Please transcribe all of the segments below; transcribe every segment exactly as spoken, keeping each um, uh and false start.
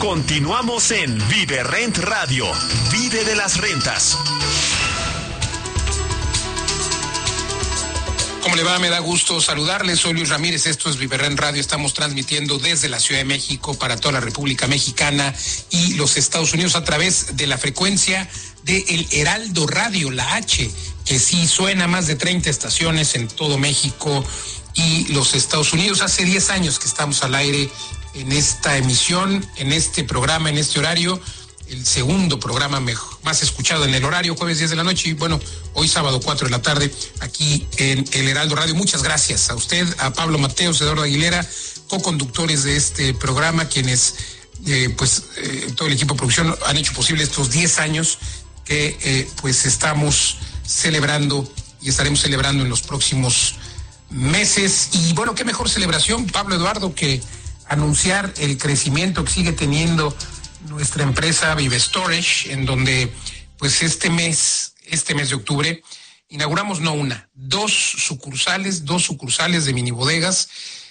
Continuamos en Vive Rent Radio. Vive de las rentas. ¿Cómo le va? Me da gusto saludarles. Soy Luis Ramírez. Esto es Vive Rent Radio. Estamos transmitiendo desde la Ciudad de México para toda la República Mexicana y los Estados Unidos a través de la frecuencia de El Heraldo Radio, la H, que sí suena a más de treinta estaciones en todo México y los Estados Unidos. Hace diez años que estamos al aire en esta emisión, en este programa, en este horario, el segundo programa mejor, más escuchado en el horario, jueves diez de la noche, y bueno, hoy sábado cuatro de la tarde, aquí en El Heraldo Radio. Muchas gracias a usted, a Pablo Mateos, Eduardo Aguilera, co-conductores de este programa, quienes, eh, pues, eh, todo el equipo de producción han hecho posible estos diez años que, eh, pues, estamos celebrando y estaremos celebrando en los próximos meses. Y bueno, qué mejor celebración, Pablo, Eduardo, que anunciar el crecimiento que sigue teniendo nuestra empresa Vive Storage, en donde pues este mes, este mes de octubre, inauguramos no una, dos sucursales, dos sucursales de mini bodegas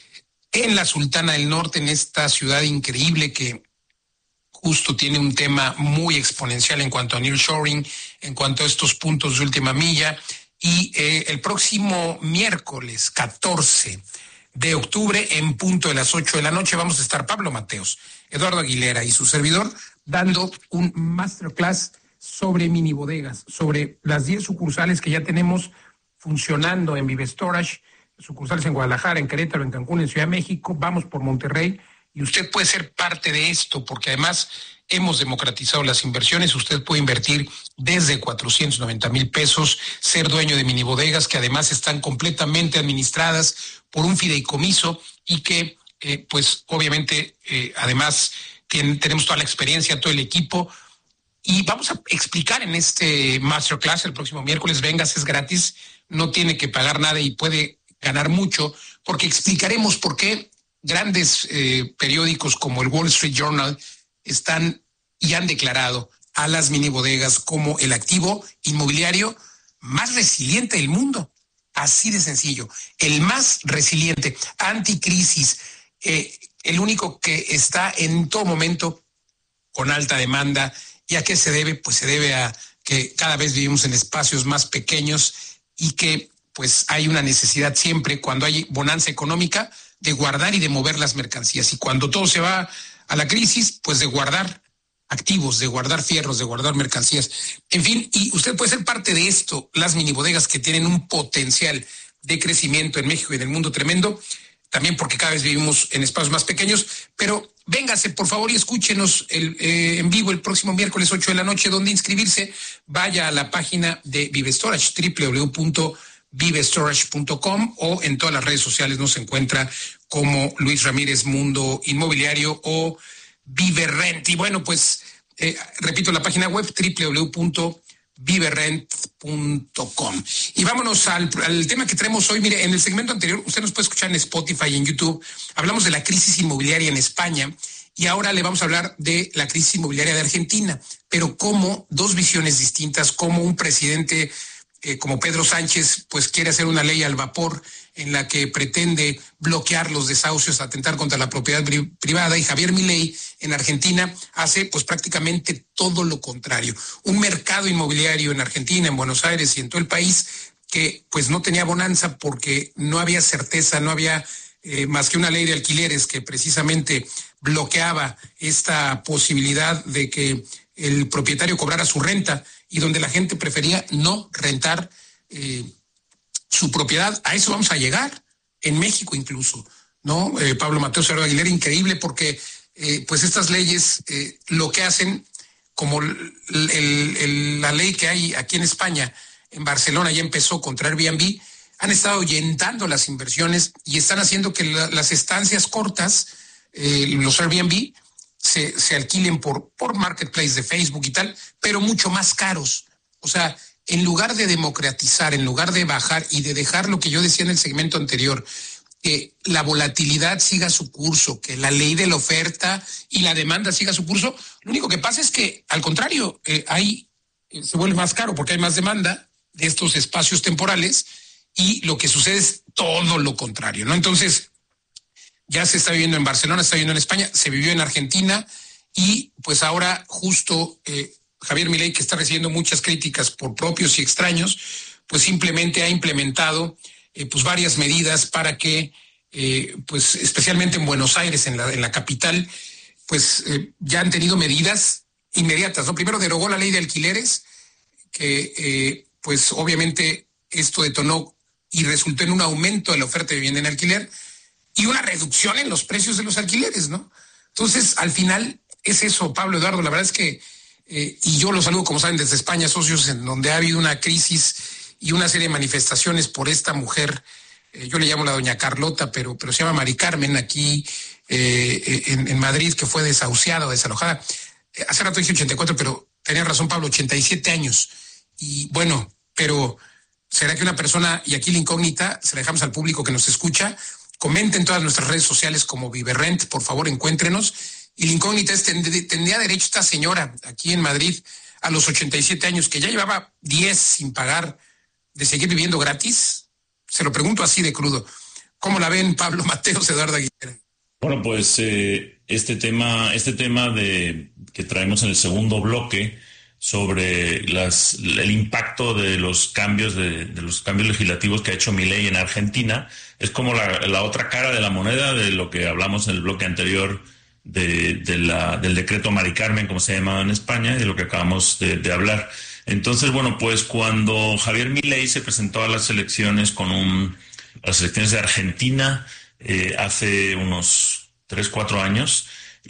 en la Sultana del Norte, en esta ciudad increíble que justo tiene un tema muy exponencial en cuanto a nearshoring, en cuanto a estos puntos de última milla. Y eh, el próximo miércoles catorce de octubre, en punto de las ocho de la noche, vamos a estar Pablo Mateos, Eduardo Aguilera y su servidor dando un masterclass sobre mini bodegas, sobre las diez sucursales que ya tenemos funcionando en Vive Storage, sucursales en Guadalajara, en Querétaro, en Cancún, en Ciudad de México. Vamos por Monterrey y usted puede ser parte de esto porque además hemos democratizado las inversiones. Usted puede invertir desde cuatrocientos noventa mil pesos, ser dueño de mini bodegas que además están completamente administradas por un fideicomiso y que, eh, pues, obviamente, eh, además tiene, tenemos toda la experiencia, todo el equipo. Y vamos a explicar en este masterclass el próximo miércoles. Vengas, es gratis, no tiene que pagar nada y puede ganar mucho, porque explicaremos por qué grandes eh, periódicos como el Wall Street Journal están y han declarado a las mini bodegas como el activo inmobiliario más resiliente del mundo. Así de sencillo, el más resiliente, anticrisis, eh, el único que está en todo momento con alta demanda. ¿Y a qué se debe? Pues se debe a que cada vez vivimos en espacios más pequeños y que pues hay una necesidad siempre, cuando hay bonanza económica, de guardar y de mover las mercancías. Y cuando todo se va a la crisis, pues de guardar activos, de guardar fierros, de guardar mercancías. En fin, y usted puede ser parte de esto, las mini bodegas que tienen un potencial de crecimiento en México y en el mundo tremendo, también porque cada vez vivimos en espacios más pequeños. Pero véngase, por favor, y escúchenos el, eh, en vivo el próximo miércoles ocho de la noche. Donde inscribirse, vaya a la página de Vive Storage, doble u doble u doble u punto vive storage punto com, o en todas las redes sociales nos encuentra como Luis Ramírez Mundo Inmobiliario o Vive Rent. Y bueno, pues eh, repito la página web, doble u doble u doble u punto vive rent punto com. Y vámonos al, al tema que traemos hoy. Mire, en el segmento anterior, usted nos puede escuchar en Spotify y en YouTube, hablamos de la crisis inmobiliaria en España, y ahora le vamos a hablar de la crisis inmobiliaria de Argentina, pero como dos visiones distintas, como un presidente eh, como Pedro Sánchez pues quiere hacer una ley al vapor en la que pretende bloquear los desahucios, atentar contra la propiedad pri- privada, y Javier Milei en Argentina hace pues prácticamente todo lo contrario. Un mercado inmobiliario en Argentina, en Buenos Aires y en todo el país que pues no tenía bonanza porque no había certeza, no había eh, más que una ley de alquileres que precisamente bloqueaba esta posibilidad de que el propietario cobrara su renta y donde la gente prefería no rentar eh, su propiedad. A eso vamos a llegar en México incluso, ¿no? Eh, Pablo Mateos, Eduardo Aguilera, increíble porque eh, pues estas leyes eh, lo que hacen, como el, el, el, la ley que hay aquí en España, en Barcelona ya empezó contra Airbnb, han estado ahuyentando las inversiones y están haciendo que la, las estancias cortas, eh, los Airbnb, se, se alquilen por, por marketplace de Facebook y tal, pero mucho más caros. O sea, en lugar de democratizar, en lugar de bajar y de dejar lo que yo decía en el segmento anterior, que la volatilidad siga su curso, que la ley de la oferta y la demanda siga su curso, lo único que pasa es que, al contrario, eh, hay, eh, se vuelve más caro porque hay más demanda de estos espacios temporales, y lo que sucede es todo lo contrario, ¿no? Entonces, ya se está viviendo en Barcelona, se está viviendo en España, se vivió en Argentina, y pues ahora justo eh, Javier Milei, que está recibiendo muchas críticas por propios y extraños, pues simplemente ha implementado eh, pues varias medidas para que, eh, pues especialmente en Buenos Aires, en la, en la capital, pues eh, ya han tenido medidas inmediatas, ¿no? Primero derogó la ley de alquileres, que eh, pues obviamente esto detonó y resultó en un aumento de la oferta de vivienda en alquiler y una reducción en los precios de los alquileres, ¿no? Entonces, al final es eso, Pablo, Eduardo, la verdad es que, eh, y yo los saludo, como saben, desde España, socios, en donde ha habido una crisis y una serie de manifestaciones por esta mujer, eh, yo le llamo la doña Carlota, pero, pero se llama Mari Carmen, aquí eh, en, en Madrid, que fue desahuciada o desalojada. Eh, hace rato dije ochenta y cuatro, pero tenía razón, Pablo, ochenta y siete años. Y bueno, pero ¿será que una persona, y aquí la incógnita, se la dejamos al público que nos escucha, comenten todas nuestras redes sociales como Viverrent, por favor, encuéntrenos. Y la incógnita es, ¿tendría derecho esta señora aquí en Madrid a los ochenta y siete años, que ya llevaba diez sin pagar, de seguir viviendo gratis? Se lo pregunto así de crudo. ¿Cómo la ven, Pablo, Mateos, Eduardo Aguilera? Bueno, pues eh, este tema, este tema de que traemos en el segundo bloque sobre las, el impacto de los cambios de, de los cambios legislativos que ha hecho Milei en Argentina es como la, la otra cara de la moneda de lo que hablamos en el bloque anterior de, de la, del decreto Mari Carmen, como se llamaba en España, y de lo que acabamos de, de hablar. Entonces, bueno, pues cuando Javier Milei se presentó a las elecciones con un, a las elecciones de Argentina eh, hace unos tres, cuatro años,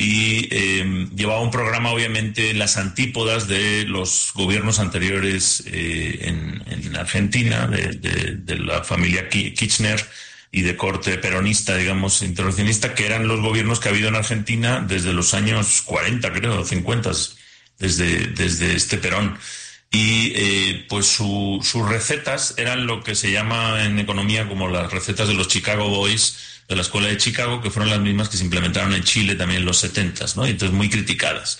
y eh, llevaba un programa obviamente las antípodas de los gobiernos anteriores eh, en, en Argentina, de, de, de la familia Kirchner y de corte peronista, digamos, intervencionista, que eran los gobiernos que ha habido en Argentina desde los años cuarenta, creo, cincuenta, desde, desde este Perón. Y eh, pues su, sus recetas eran lo que se llama en economía como las recetas de los Chicago Boys, de la escuela de Chicago, que fueron las mismas que se implementaron en Chile también en los setentas, ¿no? Y entonces muy criticadas.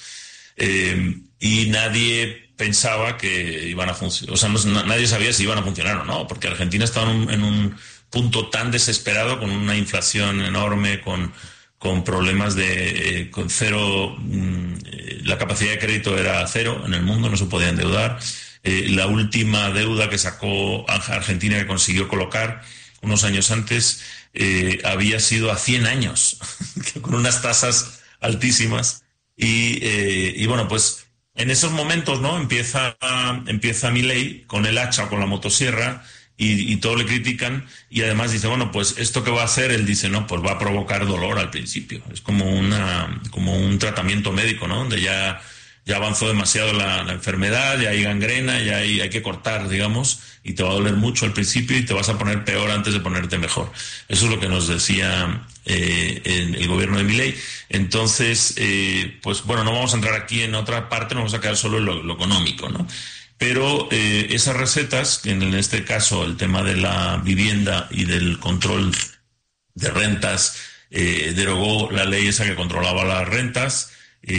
Eh, y nadie pensaba que iban a funcionar, o sea, no, nadie sabía si iban a funcionar o no, porque Argentina estaba en un, en un punto tan desesperado, con una inflación enorme, con, con problemas de, eh, con cero, mmm, la capacidad de crédito era cero en el mundo, no se podía endeudar. Eh, la última deuda que sacó Argentina, que consiguió colocar unos años antes, Eh, había sido a cien años, con unas tasas altísimas. Y, eh, y bueno, pues en esos momentos, ¿no? Empieza, empieza Milei con el hacha o con la motosierra y, y todo le critican, y además dice, bueno, pues esto que va a hacer, él dice, no, pues va a provocar dolor al principio. Es como una, como un tratamiento médico, ¿no? Donde ya, ya avanzó demasiado la, la enfermedad, ya hay gangrena, ya hay, hay que cortar, digamos, y te va a doler mucho al principio y te vas a poner peor antes de ponerte mejor. Eso es lo que nos decía eh, el, el gobierno de Milei. Entonces, eh, pues bueno, no vamos a entrar aquí en otra parte, nos vamos a quedar solo en lo, lo económico, ¿no? Pero eh, esas recetas, en este caso el tema de la vivienda y del control de rentas, eh, derogó la ley esa que controlaba las rentas,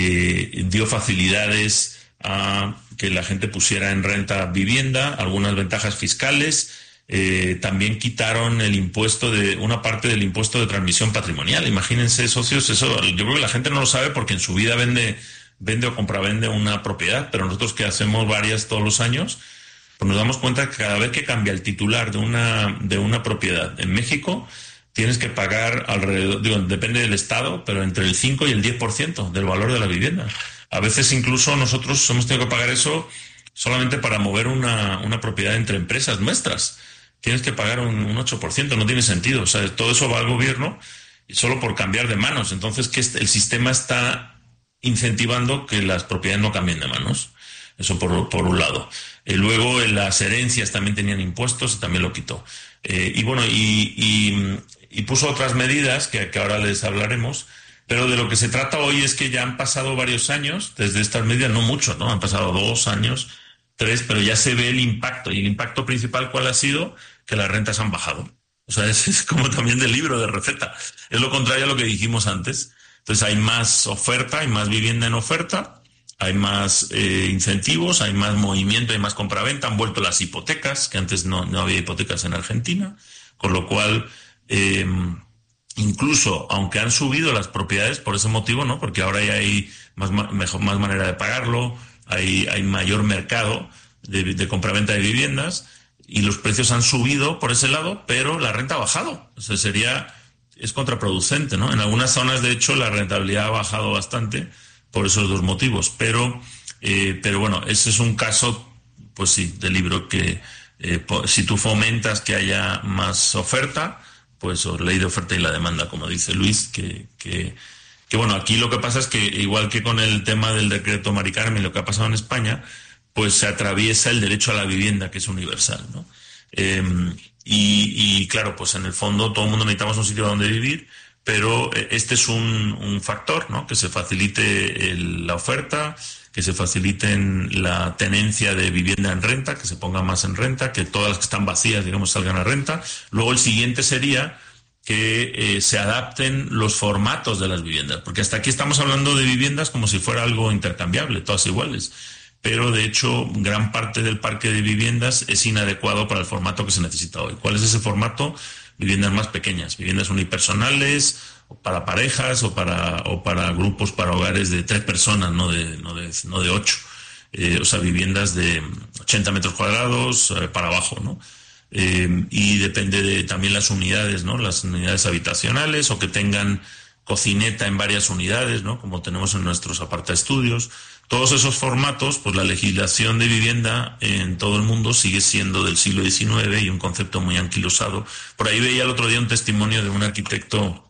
eh, dio facilidades a que la gente pusiera en renta vivienda, algunas ventajas fiscales, eh, también quitaron el impuesto de, una parte del impuesto de transmisión patrimonial. Imagínense, socios, eso yo creo que la gente no lo sabe porque en su vida vende, vende o compravende una propiedad, pero nosotros que hacemos varias todos los años, pues nos damos cuenta que cada vez que cambia el titular de una, de una propiedad en México, tienes que pagar alrededor, digo, depende del estado, pero entre el cinco y el diez por ciento del valor de la vivienda. A veces incluso nosotros hemos tenido que pagar eso solamente para mover una, una propiedad entre empresas nuestras. Tienes que pagar un, un ocho por ciento, no tiene sentido. O sea, todo eso va al gobierno y solo por cambiar de manos. Entonces, que el sistema está incentivando que las propiedades no cambien de manos. Eso por, por un lado. Eh, luego, en las herencias también tenían impuestos y también lo quitó. Eh, y bueno, y, y, y puso otras medidas que, que ahora les hablaremos. Pero de lo que se trata hoy es que ya han pasado varios años desde estas medidas, no mucho, ¿no? Han pasado dos años, tres, pero ya se ve el impacto. Y el impacto principal, ¿cuál ha sido? Que las rentas han bajado. O sea, es, es como también del libro de receta. Es lo contrario a lo que dijimos antes. Entonces hay más oferta, hay más vivienda en oferta, hay más eh, incentivos, hay más movimiento, hay más compraventa. Han vuelto las hipotecas, que antes no, no había hipotecas en Argentina, con lo cual... Eh, incluso aunque han subido las propiedades por ese motivo, ¿no? Porque ahora ya hay más, mejor, más manera de pagarlo, hay, hay mayor mercado de, de compraventa de viviendas y los precios han subido por ese lado, pero la renta ha bajado. O sea, sería, es contraproducente, ¿no? En algunas zonas, de hecho, la rentabilidad ha bajado bastante por esos dos motivos. Pero, eh, pero bueno, ese es un caso, pues sí, de libro que eh, si tú fomentas que haya más oferta, pues o ley de oferta y la demanda, como dice Luis, que, que, que bueno, aquí lo que pasa es que igual que con el tema del decreto Mari Carmen, lo que ha pasado en España, pues se atraviesa el derecho a la vivienda, que es universal, ¿no? Eh, y, y claro, pues en el fondo todo el mundo necesitamos un sitio donde vivir, pero este es un, un factor, ¿no? Que se facilite el, la oferta, que se faciliten la tenencia de vivienda en renta, que se ponga más en renta, que todas las que están vacías, digamos, salgan a renta. Luego el siguiente sería que eh, se adapten los formatos de las viviendas, porque hasta aquí estamos hablando de viviendas como si fuera algo intercambiable, todas iguales. Pero de hecho gran parte del parque de viviendas es inadecuado para el formato que se necesita hoy. ¿Cuál es ese formato? Viviendas más pequeñas, viviendas unipersonales, o para parejas o para o para grupos, para hogares de tres personas, no de no de no de ocho. Eh, o sea, viviendas de ochenta metros cuadrados eh, para abajo, ¿no? Eh, y depende de también las unidades, ¿no? Las unidades habitacionales o que tengan cocineta en varias unidades, ¿no? Como tenemos en nuestros apartaestudios. Todos esos formatos, pues la legislación de vivienda en todo el mundo sigue siendo del siglo diecinueve y un concepto muy anquilosado. Por ahí veía el otro día un testimonio de un arquitecto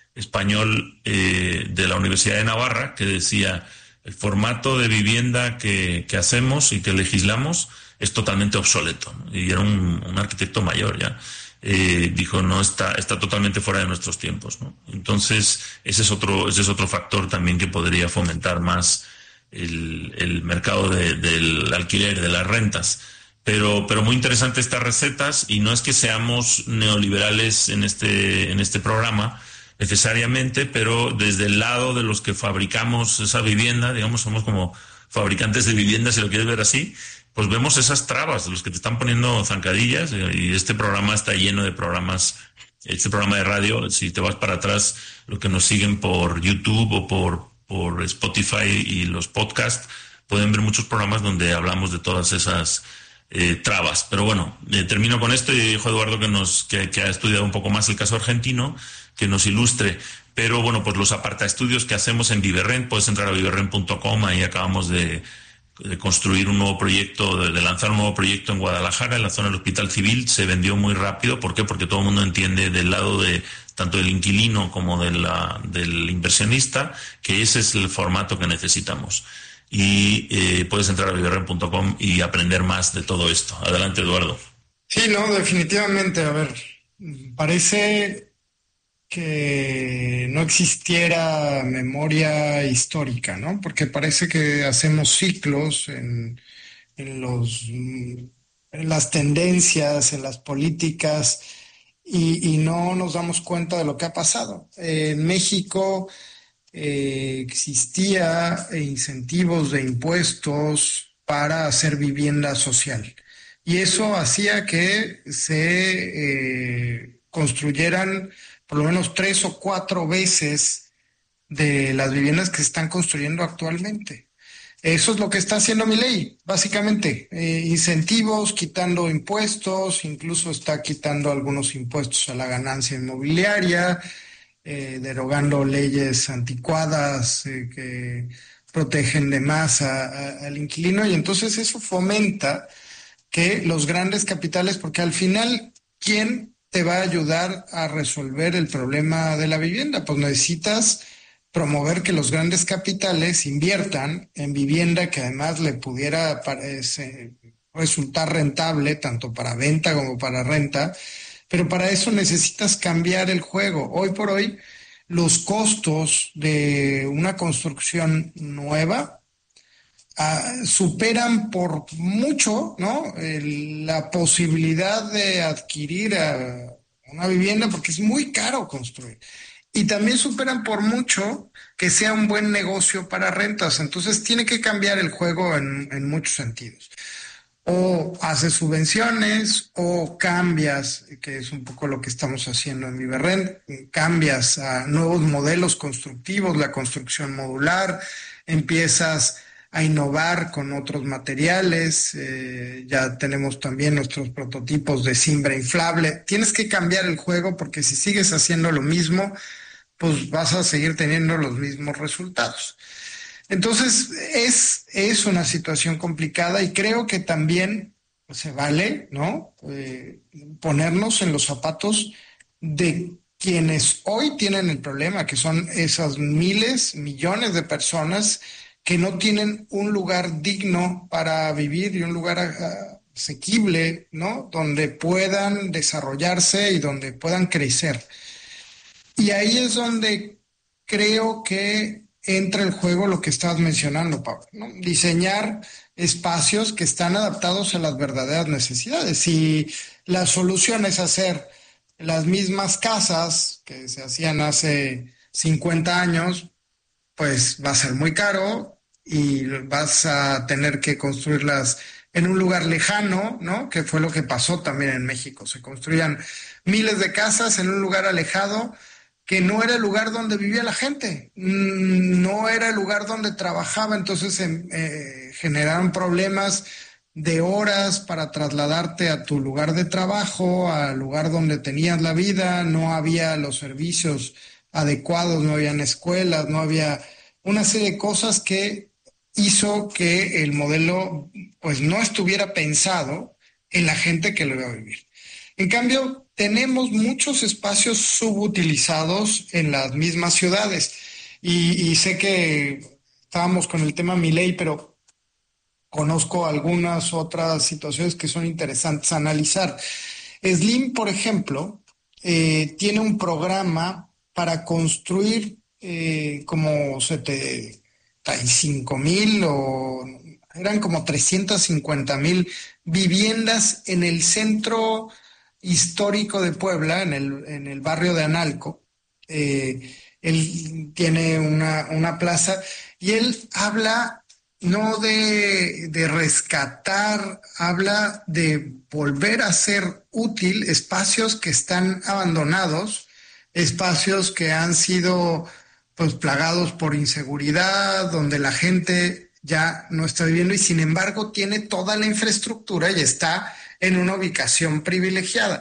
español eh, de la Universidad de Navarra que decía: el formato de vivienda que, que hacemos y que legislamos es totalmente obsoleto, ¿no? Y era un, un arquitecto mayor ya. Eh, dijo, no, está, está totalmente fuera de nuestros tiempos, ¿no? Entonces, ese es otro, ese es otro factor también que podría fomentar más el, el mercado de, del alquiler, de las rentas. Pero, pero muy interesante estas recetas, y no es que seamos neoliberales en este, en este programa necesariamente, pero desde el lado de los que fabricamos esa vivienda, digamos, somos como fabricantes de vivienda, si lo quieres ver así, pues vemos esas trabas de los que te están poniendo zancadillas, y este programa está lleno de programas, este programa de radio, si te vas para atrás, los que nos siguen por YouTube o por, por Spotify y los podcasts, pueden ver muchos programas donde hablamos de todas esas eh, trabas. Pero bueno, eh, termino con esto y dijo Eduardo que, nos, que, que ha estudiado un poco más el caso argentino, que nos ilustre. Pero bueno, pues los apartaestudios que hacemos en Viverrent, puedes entrar a viverrent punto com, ahí acabamos de de construir un nuevo proyecto, de, de lanzar un nuevo proyecto en Guadalajara, en la zona del Hospital Civil. Se vendió muy rápido. ¿Por qué? Porque todo el mundo entiende del lado de tanto del inquilino como de la, del inversionista que ese es el formato que necesitamos. Y eh, puedes entrar a viverrent punto com y aprender más de todo esto. Adelante, Eduardo. Sí, no, definitivamente. A ver, parece que no existiera memoria histórica, ¿no? Porque parece que hacemos ciclos en, en los, en las tendencias, en las políticas, y, y no nos damos cuenta de lo que ha pasado. Eh, en México eh, existía incentivos de impuestos para hacer vivienda social, y eso hacía que se eh, construyeran por lo menos tres o cuatro veces de las viviendas que se están construyendo actualmente. Eso es lo que está haciendo mi ley, básicamente. Eh, incentivos, quitando impuestos, incluso está quitando algunos impuestos a la ganancia inmobiliaria, eh, derogando leyes anticuadas eh, que protegen de más a, a, al inquilino, y entonces eso fomenta que los grandes capitales, porque al final, ¿quién te va a ayudar a resolver el problema de la vivienda? Pues necesitas promover que los grandes capitales inviertan en vivienda que además le pudiera parece, resultar rentable tanto para venta como para renta, pero para eso necesitas cambiar el juego. Hoy por hoy, los costos de una construcción nueva Uh, superan por mucho, ¿no? El, la posibilidad de adquirir uh, una vivienda, porque es muy caro construir. Y también superan por mucho que sea un buen negocio para rentas. Entonces tiene que cambiar el juego en, en muchos sentidos. o haces subvenciones o cambias, que es un poco lo que estamos haciendo en Viverrent, cambias a nuevos modelos constructivos, la construcción modular, empiezas a innovar con otros materiales, eh, ya tenemos también nuestros prototipos de cimbra inflable. Tienes que cambiar el juego porque si sigues haciendo lo mismo, pues vas a seguir teniendo los mismos resultados. Entonces, es, es una situación complicada y creo que también se vale, ¿no? Eh, ponernos en los zapatos de quienes hoy tienen el problema, que son esas miles, millones de personas que no tienen un lugar digno para vivir y un lugar uh, asequible, ¿no? Donde puedan desarrollarse y donde puedan crecer. Y ahí es donde creo que entra el juego lo que estabas mencionando, Pablo, ¿no? Diseñar espacios que están adaptados a las verdaderas necesidades. Si la solución es hacer las mismas casas que se hacían hace cincuenta años, pues va a ser muy caro y vas a tener que construirlas en un lugar lejano, ¿no? Que fue lo que pasó también en México. Se construían miles de casas en un lugar alejado que no era el lugar donde vivía la gente, no era el lugar donde trabajaba, entonces eh, generaron problemas de horas para trasladarte a tu lugar de trabajo, al lugar donde tenías la vida, no había los servicios adecuados, no habían escuelas, no había una serie de cosas que hizo que el modelo pues no estuviera pensado en la gente que lo iba a vivir. En cambio, tenemos muchos espacios subutilizados en las mismas ciudades. Y, y sé que estábamos con el tema Milei, pero conozco algunas otras situaciones que son interesantes a analizar. Slim, por ejemplo, eh, tiene un programa para construir eh, como setenta y cinco mil o eran como trescientas cincuenta mil viviendas en el centro histórico de Puebla, en el, en el barrio de Analco. Eh, él tiene una, una plaza y él habla no de, de rescatar, habla de volver a ser útil espacios que están abandonados, espacios que han sido pues plagados por inseguridad, donde la gente ya no está viviendo y sin embargo tiene toda la infraestructura y está en una ubicación privilegiada.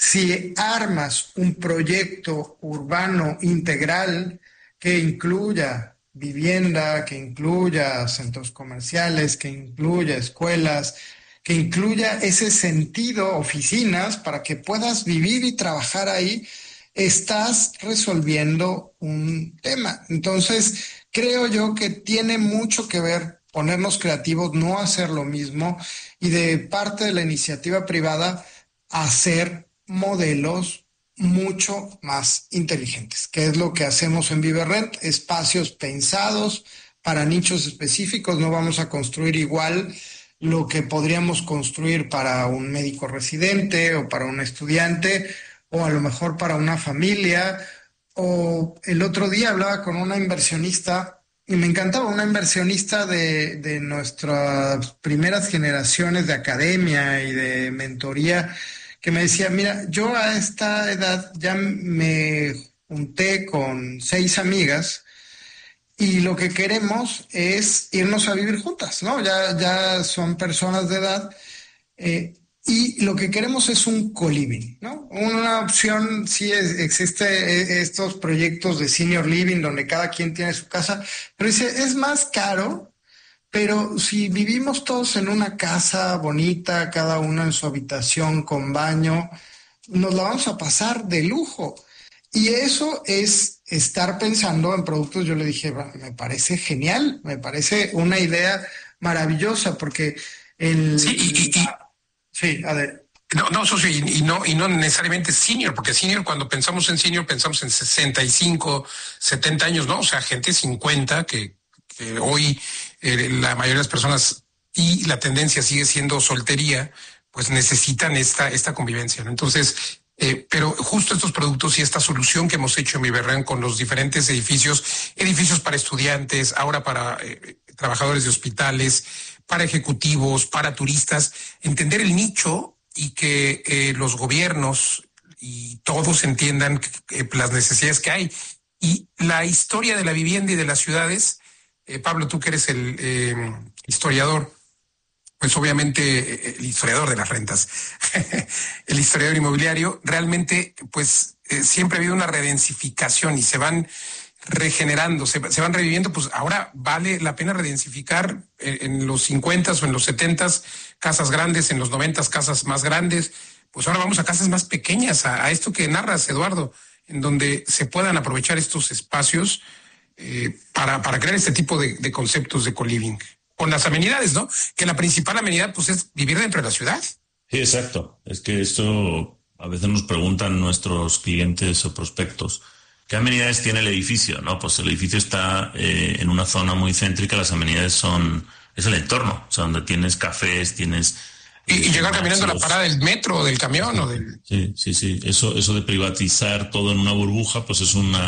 Si armas un proyecto urbano integral que incluya vivienda, que incluya centros comerciales, que incluya escuelas, que incluya ese sentido, oficinas, para que puedas vivir y trabajar ahí, estás resolviendo un tema. Entonces, creo yo que tiene mucho que ver ponernos creativos, no hacer lo mismo y de parte de la iniciativa privada hacer modelos mucho más inteligentes, que es lo que hacemos en Viverrent, espacios pensados para nichos específicos. No vamos a construir igual lo que podríamos construir para un médico residente o para un estudiante o a lo mejor para una familia. O el otro día hablaba con una inversionista y me encantaba, una inversionista de, de nuestras primeras generaciones de academia y de mentoría, que me decía, mira, yo a esta edad ya me junté con seis amigas y lo que queremos es irnos a vivir juntas, ¿no? Ya, ya son personas de edad eh, y lo que queremos es un co-living, ¿no? Una opción, sí es, existe estos proyectos de senior living donde cada quien tiene su casa, pero dice, es más caro, pero si vivimos todos en una casa bonita, cada uno en su habitación con baño, nos la vamos a pasar de lujo. Y eso es estar pensando en productos. Yo le dije, me parece genial, me parece una idea maravillosa, porque el... Sí, y, y, y... Sí, a ver. No, no, socio, y, y no, y no necesariamente senior, porque senior, cuando pensamos en senior, pensamos en sesenta y cinco, setenta años, ¿no? O sea, gente cincuenta que, que hoy eh, la mayoría de las personas, y la tendencia sigue siendo soltería, pues necesitan esta, esta convivencia, ¿no? Entonces, Eh, pero justo estos productos y esta solución que hemos hecho en Viverren con los diferentes edificios, edificios para estudiantes, ahora para eh, trabajadores de hospitales, para ejecutivos, para turistas, entender el nicho y que eh, los gobiernos y todos entiendan que, que las necesidades que hay. Y la historia de la vivienda y de las ciudades, eh, Pablo, tú que eres el eh, historiador, pues obviamente el historiador de las rentas, el historiador inmobiliario, realmente pues eh, siempre ha habido una redensificación y se van regenerando, se, se van reviviendo, pues ahora vale la pena redensificar en, en los cincuentas o en los setentas casas grandes, en los noventas casas más grandes, pues ahora vamos a casas más pequeñas, a, a esto que narras, Eduardo, en donde se puedan aprovechar estos espacios eh, para, para crear este tipo de, de conceptos de co-living. Con las amenidades, ¿no? Que la principal amenidad, pues, es vivir dentro de la ciudad. Sí, exacto. Es que esto a veces nos preguntan nuestros clientes o prospectos, ¿qué amenidades tiene el edificio? No, pues el edificio está eh, en una zona muy céntrica, las amenidades son, es el entorno, o sea, donde tienes cafés, tienes... Y, y llegar caminando a la parada del metro o del camión o del... Sí, sí, sí. Eso, eso de privatizar todo en una burbuja, pues es una